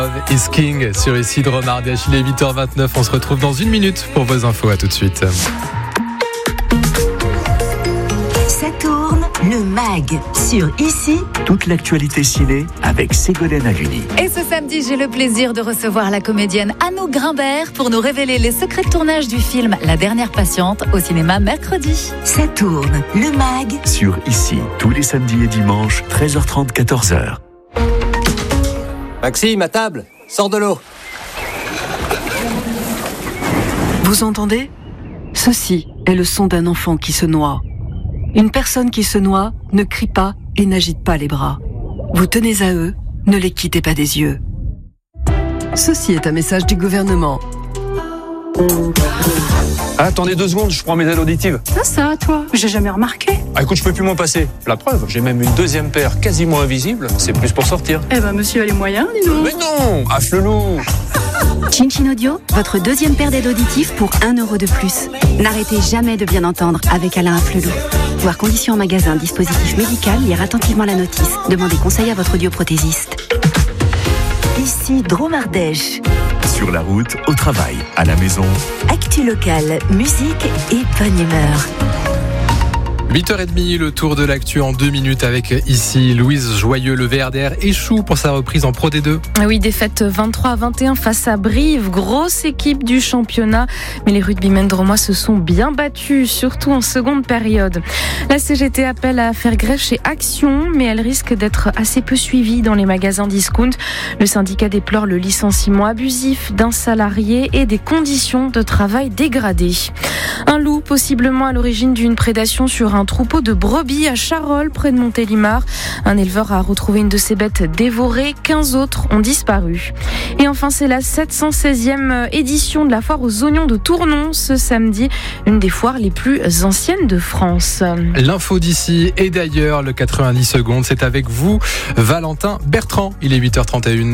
Is King sur ici de Romardèche. Il est 8h29. On se retrouve dans une minute pour vos infos. À tout de suite. Ça tourne, le MAG sur ici. Toute l'actualité ciné avec Ségolène Haluni. Et ce samedi, j'ai le plaisir de recevoir la comédienne Anouk Grimbert pour nous révéler les secrets de tournage du film La Dernière Patiente au cinéma mercredi. Ça tourne, le MAG Sur ici, tous les samedis et dimanches, 13h30, 14h. Maxime, à table, sors de l'eau. Vous entendez ? Ceci est le son d'un enfant qui se noie. Une personne qui se noie ne crie pas et n'agite pas les bras. Vous tenez à eux, ne les quittez pas des yeux. Ceci est un message du gouvernement. Attendez 2 secondes, je prends mes aides auditives. Ça, toi, j'ai jamais remarqué. Écoute, je peux plus m'en passer. La preuve, j'ai même une deuxième paire quasiment invisible. C'est plus pour sortir. Eh ben, monsieur a les moyens, dis donc. Mais non, affle-loup. Chin Chin Audio, votre deuxième paire d'aides auditives pour 1 euro de plus. N'arrêtez jamais de bien entendre avec Alain Afflelou. Voir conditions en magasin, dispositif médical, lire attentivement la notice. Demandez conseil à votre audioprothésiste. Ici Dromardèche. Sur la route, au travail, à la maison. Actu locale, musique et bonne humeur. 8h30, le tour de l'actu en 2 minutes avec ici Louise Joyeux. Le VRDR échoue pour sa reprise en Pro D2. Oui, défaite 23-21 face à Brive, grosse équipe du championnat. Mais les rugbymen drômois se sont bien battus, surtout en seconde période. La CGT appelle à faire grève chez Action, mais elle risque d'être assez peu suivie dans les magasins discount. Le syndicat déplore le licenciement abusif d'un salarié et des conditions de travail dégradées. Un loup possiblement à l'origine d'une prédation sur un troupeau de brebis à Charolles, près de Montélimar. Un éleveur a retrouvé une de ses bêtes dévorée. 15 autres ont disparu. Et enfin, c'est la 716e édition de la foire aux oignons de Tournon ce samedi. Une des foires les plus anciennes de France. L'info d'ici et d'ailleurs, le 90 secondes, c'est avec vous, Valentin Bertrand. Il est 8h31.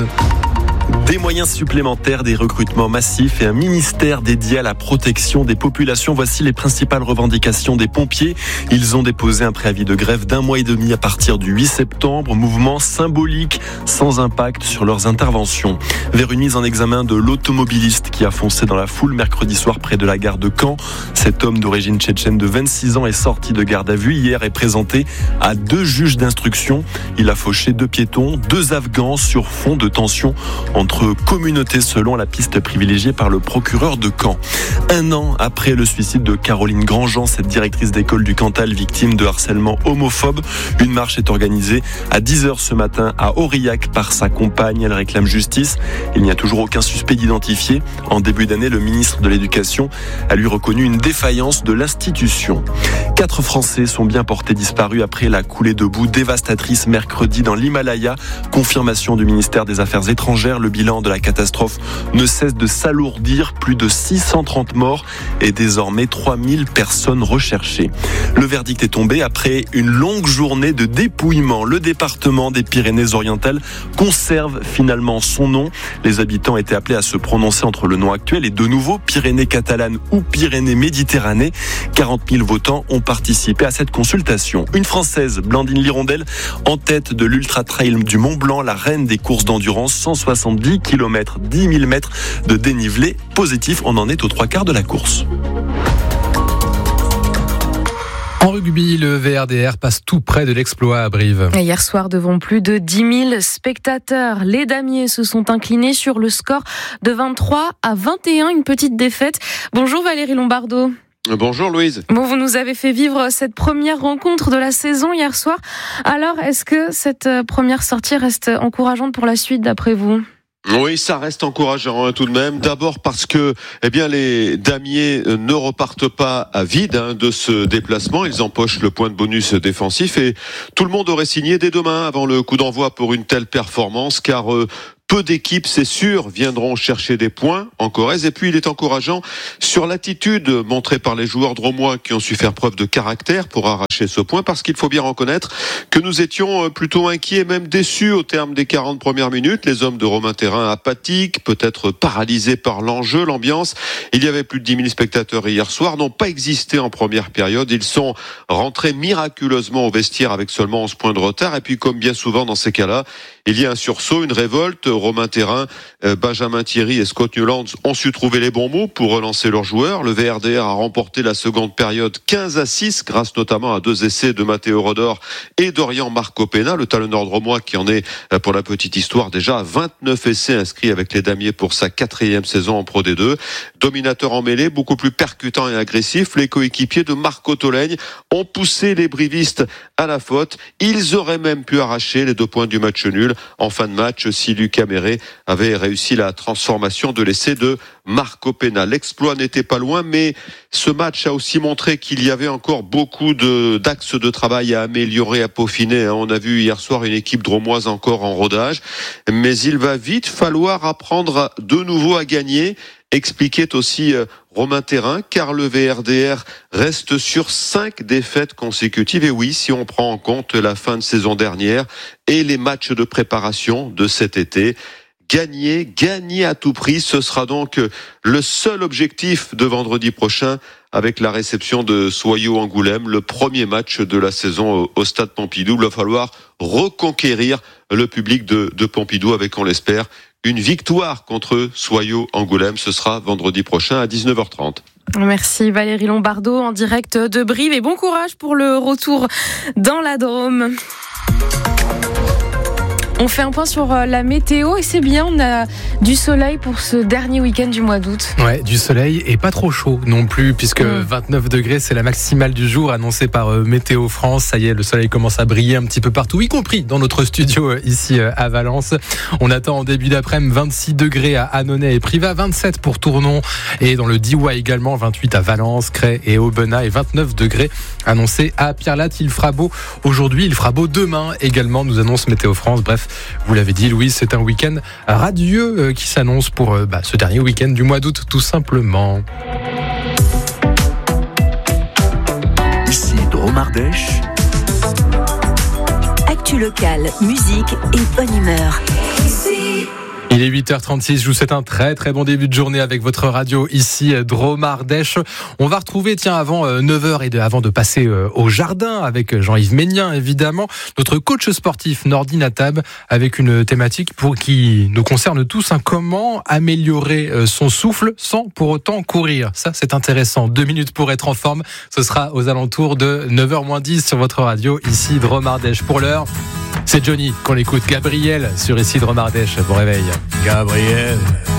Des moyens supplémentaires, des recrutements massifs et un ministère dédié à la protection des populations. Voici les principales revendications des pompiers. Ils ont déposé un préavis de grève d'1 mois et demi à partir du 8 septembre. Mouvement symbolique, sans impact sur leurs interventions. Vers une mise en examen de l'automobiliste qui a foncé dans la foule mercredi soir près de la gare de Caen. Cet homme d'origine tchétchène de 26 ans est sorti de garde à vue hier et présenté à 2 juges d'instruction. Il a fauché 2 piétons, 2 Afghans sur fond de tension entre communautés selon la piste privilégiée par le procureur de Caen. 1 an après le suicide de Caroline Grandjean, cette directrice d'école du Cantal victime de harcèlement homophobe, une marche est organisée à 10h ce matin à Aurillac par sa compagne. Elle réclame justice. Il n'y a toujours aucun suspect d'identifier. En début d'année, le ministre de l'Éducation a lui reconnu une défaillance de l'institution. 4 Français sont bien portés disparus après la coulée de boue dévastatrice mercredi dans l'Himalaya. Confirmation du ministère des Affaires étrangères. Le bilan de la catastrophe ne cesse de s'alourdir. Plus de 630 morts et désormais 3000 personnes recherchées. Le verdict est tombé après une longue journée de dépouillement. Le département des Pyrénées-Orientales conserve finalement son nom. Les habitants étaient appelés à se prononcer entre le nom actuel et de nouveau Pyrénées catalanes ou Pyrénées-Méditerranée. 40 000 votants ont participé à cette consultation. Une Française, Blandine Lirondelle, en tête de l'Ultra Trail du Mont Blanc, la reine des courses d'endurance, 170 km, 10 000 mètres de dénivelé positif. On en est aux 3/4 de la course. En rugby, le VRDR passe tout près de l'exploit à Brive. Et hier soir, devant plus de 10 000 spectateurs, les damiers se sont inclinés sur le score de 23-21, une petite défaite. Bonjour Valérie Lombardo. Bonjour Louise. Bon, vous nous avez fait vivre cette première rencontre de la saison hier soir. Alors, est-ce que cette première sortie reste encourageante pour la suite d'après vous ? Oui, ça reste encourageant tout de même. D'abord parce que les damiers ne repartent pas à vide de ce déplacement. Ils empochent le point de bonus défensif et tout le monde aurait signé dès demain avant le coup d'envoi pour une telle performance car peu d'équipes, c'est sûr, viendront chercher des points en Corrèze. Et puis, il est encourageant sur l'attitude montrée par les joueurs drômois qui ont su faire preuve de caractère pour arracher ce point, parce qu'il faut bien reconnaître que nous étions plutôt inquiets, même déçus au terme des 40 premières minutes. Les hommes de Romain Thérin apathiques, peut-être paralysés par l'enjeu, l'ambiance. Il y avait plus de 10 000 spectateurs hier soir, n'ont pas existé en première période. Ils sont rentrés miraculeusement au vestiaire avec seulement 11 points de retard. Et puis, comme bien souvent dans ces cas-là, il y a un sursaut, une révolte. Romain Thérin, Benjamin Thierry et Scott Newlands ont su trouver les bons mots pour relancer leurs joueurs. Le VRDR a remporté la seconde période 15-6 grâce notamment à 2 essais de Matteo Rodor et d'Orient Marcopena, le talonneur drômois qui en est, pour la petite histoire, déjà à 29 essais inscrits avec les Damiers pour sa 4e saison en Pro D2. Dominateur en mêlée, beaucoup plus percutant et agressif, les coéquipiers de Marco Tolègne ont poussé les brivistes à la faute. Ils auraient même pu arracher les 2 points du match nul en fin de match si Lucas Méré avait réussi la transformation de l'essai de Marco Pena. L'exploit n'était pas loin, mais ce match a aussi montré qu'il y avait encore beaucoup d'axes de travail à améliorer, à peaufiner. On a vu hier soir une équipe drômoise encore en rodage, mais il va vite falloir apprendre de nouveau à gagner, expliquait aussi Romain Thérin, car le VRDR reste sur 5 défaites consécutives. Et oui, si on prend en compte la fin de saison dernière et les matchs de préparation de cet été, gagner à tout prix, ce sera donc le seul objectif de vendredi prochain avec la réception de Soyaux-Angoulême, le premier match de la saison au stade Pompidou. Il va falloir reconquérir le public de Pompidou avec, on l'espère, une victoire contre Soyaux-Angoulême. Ce sera vendredi prochain à 19h30. Merci Valérie Lombardo en direct de Brive et bon courage pour le retour dans la Drôme. On fait un point sur la météo et c'est bien, on a du soleil pour ce dernier week-end du mois d'août. Ouais, du soleil et pas trop chaud non plus puisque 29 degrés c'est la maximale du jour annoncée par Météo France. Ça y est, le soleil commence à briller un petit peu partout, y compris dans notre studio ici à Valence. On attend en début d'après-midi 26 degrés à Annonay et Privas, 27 pour Tournon et dans le Diois également, 28 à Valence, Crest et Aubenas et 29 degrés annoncés à Pierrelatte. Il fera beau aujourd'hui, il fera beau demain également, nous annonce Météo France. Bref, vous l'avez dit Louise, c'est un week-end radieux qui s'annonce pour ce dernier week-end du mois d'août tout simplement. Ici Drôme Ardèche. Actu locale, musique et bonne humeur. Il est 8h36, je vous souhaite un très très bon début de journée avec votre radio ici Drôme Ardèche. On va retrouver, avant 9h et avant de passer au jardin avec Jean-Yves Ménien évidemment, notre coach sportif Nordi Natab avec une thématique qui nous concerne tous, comment améliorer son souffle sans pour autant courir. Ça c'est intéressant, 2 minutes pour être en forme, ce sera aux alentours de 9h-10 sur votre radio ici Drôme Ardèche. Pour l'heure, c'est Johnny qu'on écoute, Gabriel sur ici Drôme Ardèche. Bon réveil. Gabriel.